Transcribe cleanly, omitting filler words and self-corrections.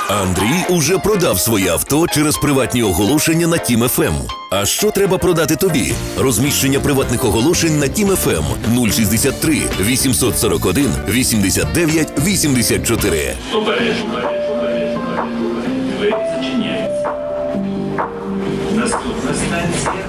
Андрій уже продав своє авто через приватні оголошення на Тім ФМ. А що треба продати тобі? Розміщення приватних оголошень на Тім ФМ 063 841 89 84. Обережно. Двері зачиняються. Наступна станція